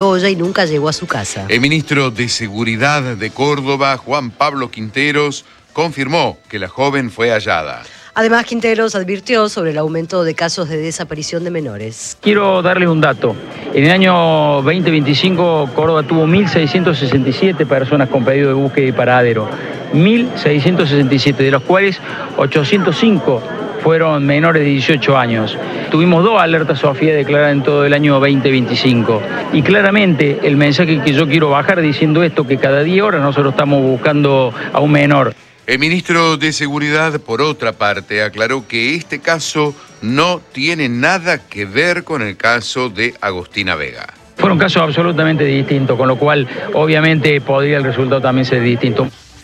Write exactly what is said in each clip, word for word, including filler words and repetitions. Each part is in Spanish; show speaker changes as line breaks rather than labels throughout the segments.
olla y nunca llegó a su casa.
El ministro de Seguridad de Córdoba, Juan Pablo Quinteros, confirmó que la joven fue hallada.
Además, Quinteros advirtió sobre el aumento de casos de desaparición de menores.
Quiero darles un dato. En el año veinte veinticinco, Córdoba tuvo mil seiscientos sesenta y siete personas con pedido de búsqueda y paradero. mil seiscientos sesenta y siete, de los cuales ochocientos cinco fueron menores de dieciocho años. Tuvimos dos alertas Sofía declaradas en todo el año veinte veinticinco. Y claramente el mensaje que yo quiero bajar diciendo esto, que cada diez horas nosotros estamos buscando a un menor.
El ministro de Seguridad, por otra parte, aclaró que este caso no tiene nada que ver con el caso de Agostina Vega.
Fueron casos absolutamente distintos, con lo cual obviamente podría el resultado también ser distinto.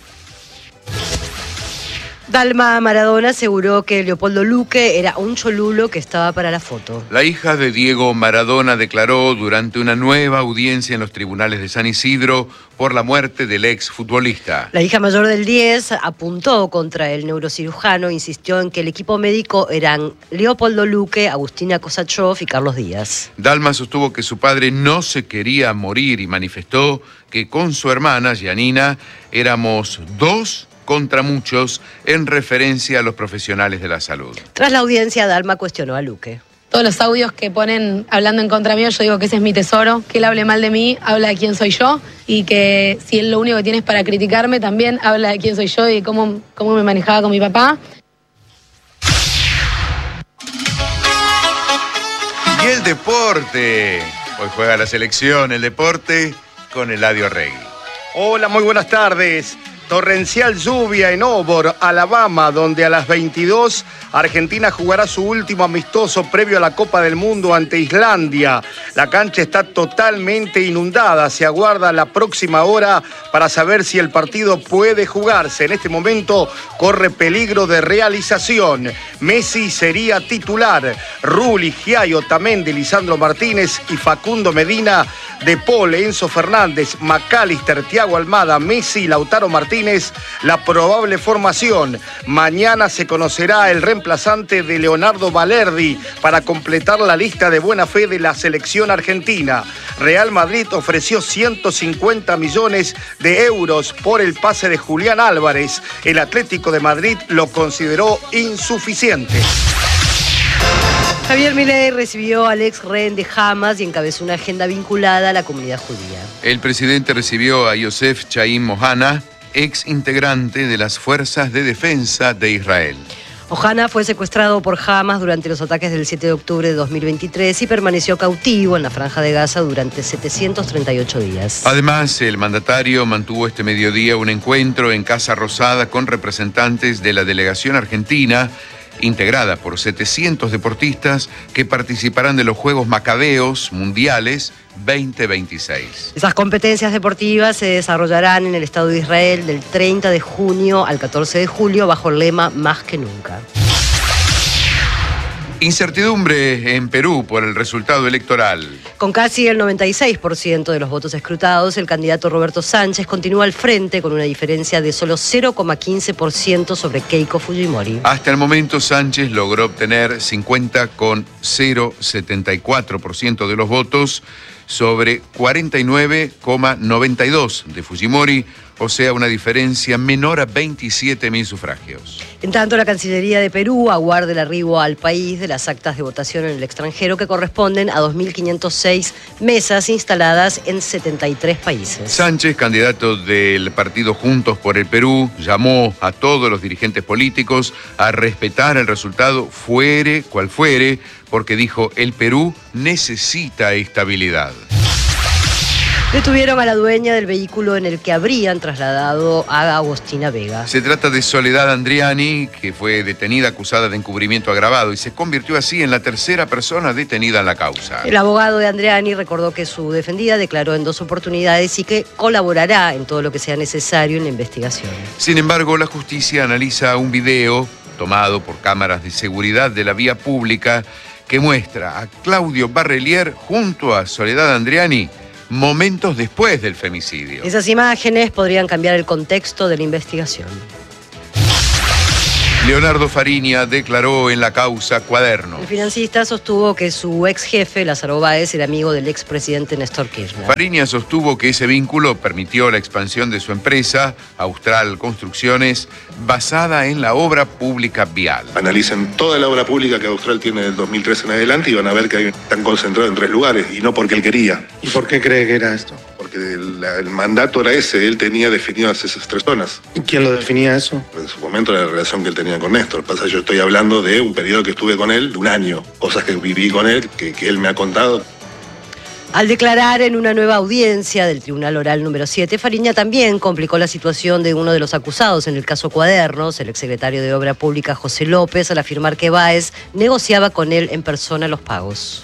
Dalma Maradona aseguró que Leopoldo Luque era un cholulo que estaba para la foto.
La hija de Diego Maradona declaró durante una nueva audiencia en los tribunales de San Isidro por la muerte del ex futbolista.
La hija mayor del diez apuntó contra el neurocirujano, insistió en que el equipo médico eran Leopoldo Luque, Agustina Kosachov y Carlos Díaz.
Dalma sostuvo que su padre no se quería morir y manifestó que con su hermana, Gianina, éramos dos contra muchos, en referencia a los profesionales de la salud.
Tras la audiencia, Dalma cuestionó a Luque.
Todos los audios que ponen hablando en contra mío, yo digo que ese es mi tesoro, que él hable mal de mí, habla de quién soy yo, y que si él lo único que tiene es para criticarme, también habla de quién soy yo y cómo, cómo me manejaba con mi papá.
Y el deporte. Hoy juega la selección, el deporte, con Eladio Regui.
Hola, muy buenas tardes. Torrencial lluvia en Obor, Alabama, donde a las veintidós Argentina jugará su último amistoso previo a la Copa del Mundo ante Islandia. La cancha está totalmente inundada. Se aguarda la próxima hora para saber si el partido puede jugarse. En este momento corre peligro de realización. Messi sería titular. Rulli, Giai, Otamendi, Lisandro Martínez y Facundo Medina, De Paul, Enzo Fernández, McAllister, Thiago Almada, Messi, Lautaro Martínez. La probable formación. Mañana se conocerá el reemplazante de Leonardo Balerdi para completar la lista de buena fe de la selección argentina. Real Madrid ofreció ciento cincuenta millones de euros por el pase de Julián Álvarez. El Atlético de Madrid lo consideró insuficiente.
Javier Milei recibió al ex rehén de Hamas y encabezó una agenda vinculada a la comunidad judía.
El presidente recibió a Yosef Chaim Mohana, ex integrante de las Fuerzas de Defensa de Israel.
Ohana fue secuestrado por Hamas durante los ataques del siete de octubre de dos mil veintitrés y permaneció cautivo en la Franja de Gaza durante setecientos treinta y ocho días.
Además, el mandatario mantuvo este mediodía un encuentro en Casa Rosada con representantes de la delegación argentina, integrada por setecientos deportistas que participarán de los Juegos Macabeos Mundiales veinte veintiséis.
Esas competencias deportivas se desarrollarán en el Estado de Israel del treinta de junio al catorce de julio bajo el lema Más que nunca.
Incertidumbre en Perú por el resultado electoral.
Con casi el noventa y seis por ciento de los votos escrutados, el candidato Roberto Sánchez continúa al frente con una diferencia de solo cero coma quince por ciento sobre Keiko Fujimori.
Hasta el momento, Sánchez logró obtener cincuenta coma cero setenta y cuatro por ciento de los votos sobre cuarenta y nueve coma noventa y dos de Fujimori, o sea, una diferencia menor a veintisiete mil sufragios.
En tanto, la Cancillería de Perú aguarda el arribo al país de las actas de votación en el extranjero que corresponden a dos mil quinientas seis mesas instaladas en setenta y tres países.
Sánchez, candidato del partido Juntos por el Perú, llamó a todos los dirigentes políticos a respetar el resultado fuere cual fuere, porque dijo, el Perú necesita estabilidad.
Detuvieron a la dueña del vehículo en el que habrían trasladado a Agostina Vega.
Se trata de Soledad Andriani, que fue detenida acusada de encubrimiento agravado y se convirtió así en la tercera persona detenida en la causa.
El abogado de Andriani recordó que su defendida declaró en dos oportunidades y que colaborará en todo lo que sea necesario en la investigación.
Sin embargo, la justicia analiza un video tomado por cámaras de seguridad de la vía pública que muestra a Claudio Barrelier junto a Soledad Andriani momentos después del femicidio.
Esas imágenes podrían cambiar el contexto de la investigación.
Leonardo Fariña declaró en la causa Cuaderno.
El financista sostuvo que su ex jefe, Lázaro Báez, era amigo del expresidente Néstor Kirchner.
Fariña sostuvo que ese vínculo permitió la expansión de su empresa, Austral Construcciones, basada en la obra pública vial.
Analicen toda la obra pública que Austral tiene del dos mil trece en adelante y van a ver que están concentrados en tres lugares, y no porque él quería.
¿Y por qué cree que era esto?
Porque el, el mandato era ese, él tenía definidas esas tres zonas.
¿Y quién lo definía eso?
En su momento la relación que él tenía con Néstor. Pasa, yo estoy hablando de un periodo que estuve con él, de un año. Cosas que viví con él, que, que él me ha contado.
Al declarar en una nueva audiencia del Tribunal Oral número siete, Fariña también complicó la situación de uno de los acusados en el caso Cuadernos, el exsecretario de Obra Pública José López, al afirmar que Báez negociaba con él en persona los pagos.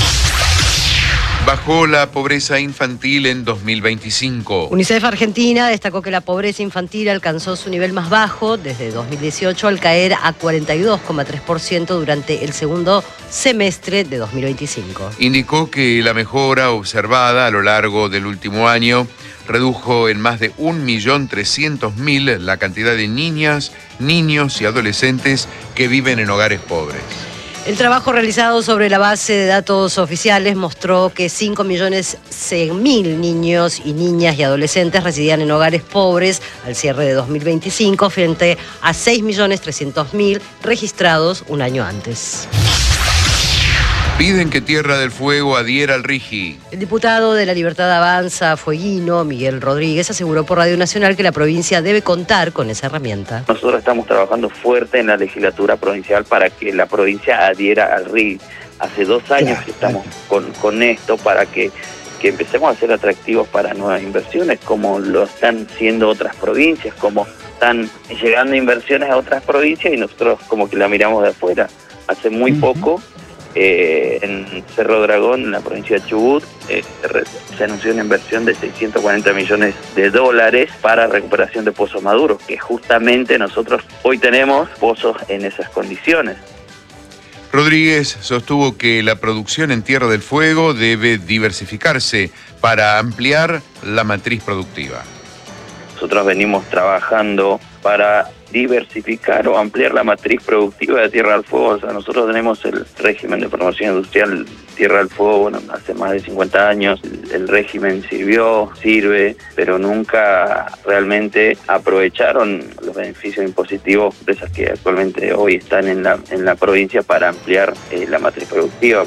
Bajó la pobreza infantil en dos mil veinticinco.
UNICEF Argentina destacó que la pobreza infantil alcanzó su nivel más bajo desde dos mil dieciocho al caer a cuarenta y dos coma tres por ciento durante el segundo semestre de dos mil veinticinco.
Indicó que la mejora observada a lo largo del último año redujo en más de un millón trescientos mil la cantidad de niñas, niños y adolescentes que viven en hogares pobres.
El trabajo realizado sobre la base de datos oficiales mostró que cinco millones cien mil niños y niñas y adolescentes residían en hogares pobres al cierre de dos mil veinticinco frente a seis millones trescientos mil registrados un año antes.
Piden que Tierra del Fuego adhiera al RIGI.
El diputado de La Libertad Avanza, Fueguino, Miguel Rodríguez, aseguró por Radio Nacional que la provincia debe contar con esa herramienta.
Nosotros estamos trabajando fuerte en la legislatura provincial para que la provincia adhiera al RIGI. Hace dos años que estamos con, con esto para que, que empecemos a ser atractivos para nuevas inversiones, como lo están siendo otras provincias, como están llegando inversiones a otras provincias y nosotros como que la miramos de afuera. Hace muy poco... Eh, en Cerro Dragón, en la provincia de Chubut, eh, se anunció una inversión de seiscientos cuarenta millones de dólares para recuperación de pozos maduros, que justamente nosotros hoy tenemos pozos en esas condiciones.
Rodríguez sostuvo que la producción en Tierra del Fuego debe diversificarse para ampliar la matriz productiva.
Nosotros venimos trabajando para diversificar o ampliar la matriz productiva de Tierra del Fuego. O sea, nosotros tenemos el régimen de promoción industrial Tierra del Fuego, bueno, hace más de cincuenta años. El, el régimen sirvió, sirve, pero nunca realmente aprovecharon los beneficios impositivos de empresas que actualmente hoy están en la, en la provincia para ampliar eh, la matriz productiva.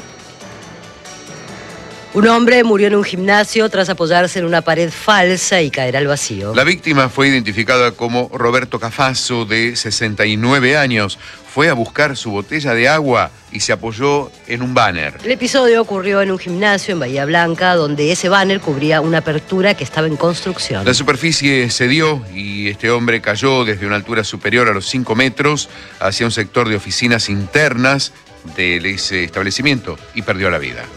Un hombre murió en un gimnasio tras apoyarse en una pared falsa y caer al vacío.
La víctima fue identificada como Roberto Cafasso, de sesenta y nueve años. Fue a buscar su botella de agua y se apoyó en un banner.
El episodio ocurrió en un gimnasio en Bahía Blanca, donde ese banner cubría una apertura que estaba en construcción.
La superficie cedió y este hombre cayó desde una altura superior a los cinco metros hacia un sector de oficinas internas de ese establecimiento y perdió la vida.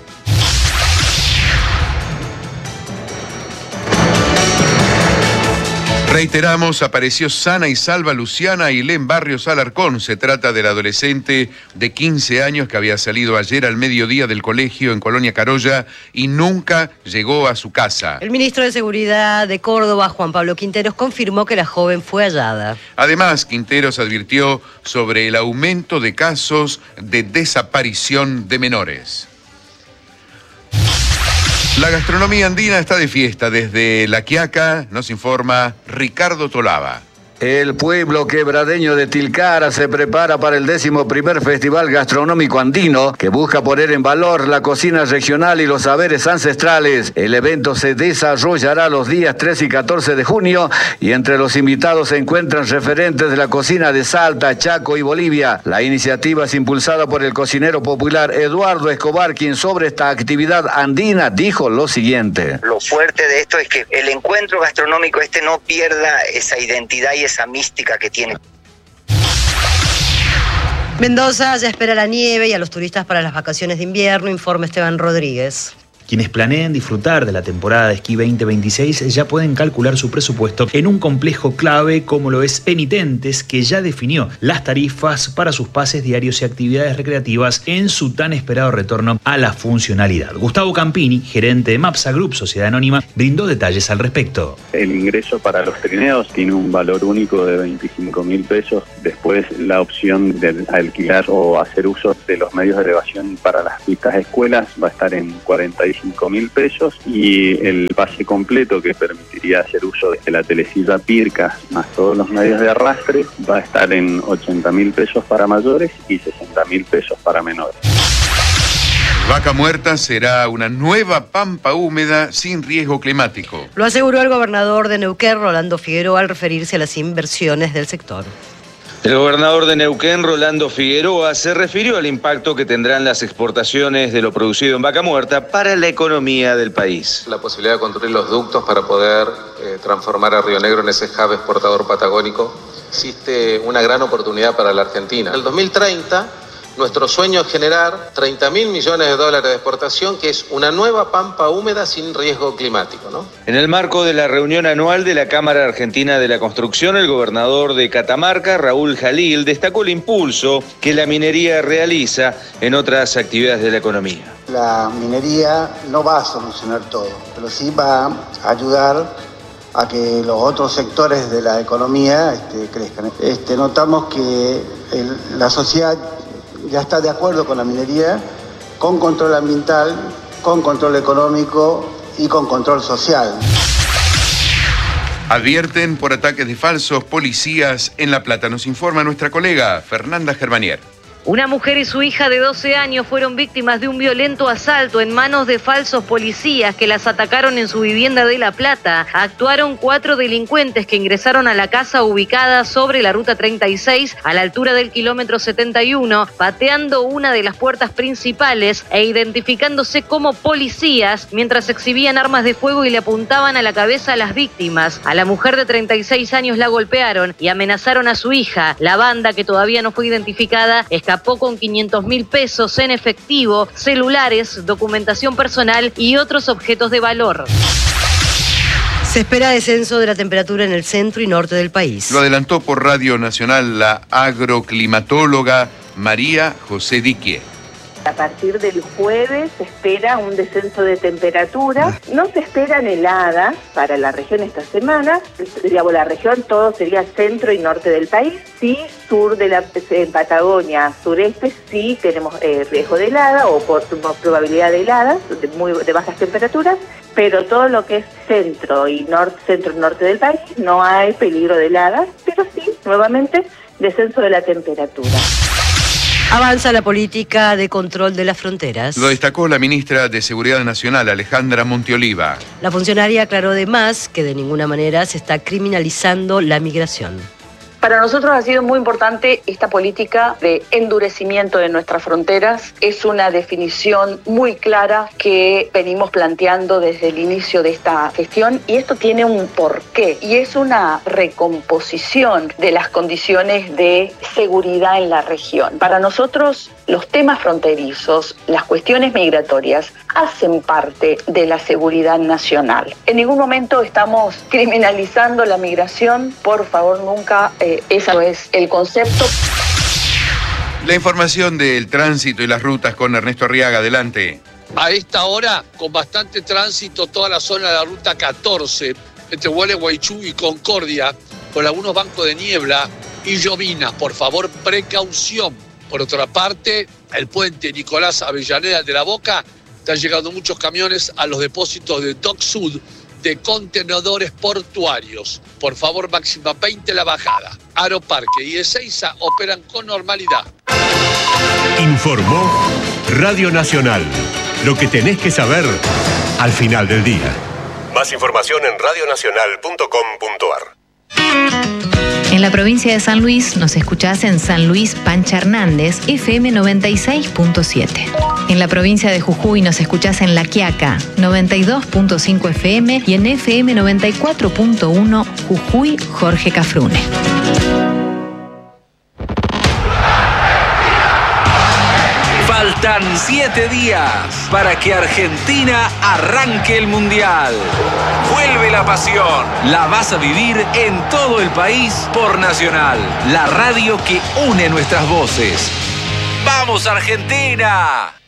Reiteramos, apareció sana y salva Luciana Ailén Barrios Alarcón. Se trata del adolescente de quince años que había salido ayer al mediodía del colegio en Colonia Carolla y nunca llegó a su casa.
El ministro de Seguridad de Córdoba, Juan Pablo Quinteros, confirmó que la joven fue hallada.
Además, Quinteros advirtió sobre el aumento de casos de desaparición de menores. La gastronomía andina está de fiesta. Desde La Quiaca nos informa Ricardo Tolaba.
El pueblo quebradeño de Tilcara se prepara para el décimo primer Festival Gastronómico Andino, que busca poner en valor la cocina regional y los saberes ancestrales. El evento se desarrollará los días trece y catorce de junio y entre los invitados se encuentran referentes de la cocina de Salta, Chaco y Bolivia. La iniciativa es impulsada por el cocinero popular Eduardo Escobar, quien sobre esta actividad andina dijo lo siguiente.
Lo fuerte de esto es que el encuentro gastronómico este no pierda esa identidad y esa mística que tiene.
Mendoza ya espera la nieve y a los turistas para las vacaciones de invierno, informa Esteban Rodríguez.
Quienes planeen disfrutar de la temporada de esquí veinte veintiséis ya pueden calcular su presupuesto en un complejo clave como lo es Penitentes, que ya definió las tarifas para sus pases diarios y actividades recreativas en su tan esperado retorno a la funcionalidad. Gustavo Campini, gerente de Mapsa Group, sociedad anónima, brindó detalles al respecto.
El ingreso para los trineos tiene un valor único de veinticinco mil pesos. Después la opción de alquilar o hacer uso de los medios de elevación para las pistas de escuelas va a estar en cuarenta y cinco mil pesos, y el pase completo, que permitiría hacer uso de la telesilla Pirca más todos los medios de arrastre, va a estar en ochenta mil pesos para mayores y sesenta mil pesos para menores.
Vaca Muerta será una nueva pampa húmeda sin riesgo climático.
Lo aseguró el gobernador de Neuquén, Rolando Figueroa, al referirse a las inversiones del sector.
El gobernador de Neuquén, Rolando Figueroa, se refirió al impacto que tendrán las exportaciones de lo producido en Vaca Muerta para la economía del país.
La posibilidad de construir los ductos para poder eh, transformar a Río Negro en ese hub exportador patagónico. Existe una gran oportunidad para la Argentina. En el dos mil treinta, nuestro sueño es generar treinta mil millones de dólares de exportación, que es una nueva pampa húmeda sin riesgo climático, ¿no?
En el marco de la reunión anual de la Cámara Argentina de la Construcción, el gobernador de Catamarca, Raúl Jalil, destacó el impulso que la minería realiza en otras actividades de la economía.
La minería no va a solucionar todo, pero sí va a ayudar a que los otros sectores de la economía este, crezcan. Este, notamos que el, la sociedad ya está de acuerdo con la minería, con control ambiental, con control económico y con control social.
Advierten por ataques de falsos policías en La Plata. Nos informa nuestra colega Fernanda Germanier.
Una mujer y su hija de doce años fueron víctimas de un violento asalto en manos de falsos policías que las atacaron en su vivienda de La Plata. Actuaron cuatro delincuentes que ingresaron a la casa ubicada sobre la ruta treinta y seis a la altura del kilómetro setenta y uno, pateando una de las puertas principales e identificándose como policías mientras exhibían armas de fuego y le apuntaban a la cabeza a las víctimas. A la mujer de treinta y seis años la golpearon y amenazaron a su hija. La banda, que todavía no fue identificada, escapó con quinientos mil pesos en efectivo, celulares, documentación personal y otros objetos de valor.
Se espera descenso de la temperatura en el centro y norte del país.
Lo adelantó por Radio Nacional la agroclimatóloga María José Diquié.
A partir del jueves se espera un descenso de temperatura. No se esperan heladas para la región esta semana. Digamos, la región todo sería centro y norte del país. Sí, sur de la en Patagonia, sureste, sí tenemos eh, riesgo de helada o por, por probabilidad de heladas de, muy, de bajas temperaturas. Pero todo lo que es centro y norte, centro y norte del país no hay peligro de heladas, pero sí, nuevamente, descenso de la temperatura.
Avanza la política de control de las fronteras.
Lo destacó la ministra de Seguridad Nacional, Alejandra Montioliva.
La funcionaria aclaró además que de ninguna manera se está criminalizando la migración.
Para nosotros ha sido muy importante esta política de endurecimiento de nuestras fronteras. Es una definición muy clara que venimos planteando desde el inicio de esta gestión, y esto tiene un porqué, y es una recomposición de las condiciones de seguridad en la región. Para nosotros, los temas fronterizos, las cuestiones migratorias, hacen parte de la seguridad nacional. En ningún momento estamos criminalizando la migración, por favor, nunca. Eh, ese no es el concepto.
La información del tránsito y las rutas con Ernesto Arriaga. Adelante.
A esta hora, con bastante tránsito, toda la zona de la ruta catorce, entre Gualeguaychú y Concordia, con algunos bancos de niebla y llovinas. Por favor, precaución. Por otra parte, el puente Nicolás Avellaneda de la Boca, están llegando muchos camiones a los depósitos de Dock Sud de contenedores portuarios. Por favor, máxima veinte la bajada. Aeroparque y Ezeiza operan con normalidad.
Informó Radio Nacional. Lo que tenés que saber al final del día. Más información en radio nacional punto com punto ar.
En la provincia de San Luis nos escuchás en San Luis Pancha Hernández, F M noventa y seis punto siete. En la provincia de Jujuy nos escuchás en La Quiaca, noventa y dos punto cinco F M, y en F M noventa y cuatro punto uno Jujuy Jorge Cafrune.
Falta
Faltan siete días para que Argentina arranque el Mundial. Vuelve la pasión. La vas a vivir en todo el país por Nacional, la radio que une nuestras voces. ¡Vamos, Argentina!